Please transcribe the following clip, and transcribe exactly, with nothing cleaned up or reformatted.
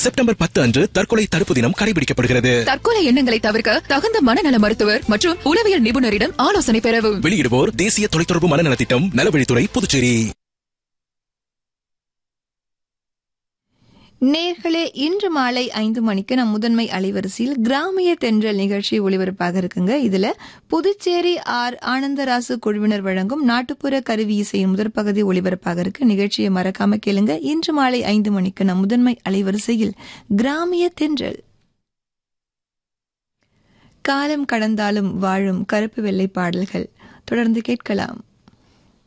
September பத்து அன்று தற்கொலை தடுப்பு தினம் கடைபிடிக்கப்படுகிறது. தற்கொலை எண்ணங்களை தவிர்க்க தகுந்த மனநல மருத்துவர் மற்றும் உளவியல் நிபுணரிடம் ஆலோசனை பெறவும். வெளியிடுவோர் தேசிய தொலைத்தொடர்பு மனநல திட்டம், நலவழித்துறை, புதுச்சேரி. நேர்களே, இன்று மாலை ஐந்து மணிக்கு நம் முதன்மை அலைவரிசையில் கிராமிய தென்றல் நிகழ்ச்சி ஒளிபரப்பாக இருக்குங்க. இதுல புதுச்சேரி ஆர் ஆனந்தராசு குழுவினர் வழங்கும் நாட்டுப்புற கருவி இசையின் முதற் பகுதி ஒளிபரப்பாக இருக்கு. நிகழ்ச்சியை மறக்காம கேளுங்க. இன்று மாலை ஐந்து மணிக்கு நம் முதன்மை அலைவரிசையில் கிராமிய தென்றல். காலம் கடந்தாலும் வாழும் கருப்பு வெள்ளை பாடல்கள் தொடர்ந்து கேட்கலாம்.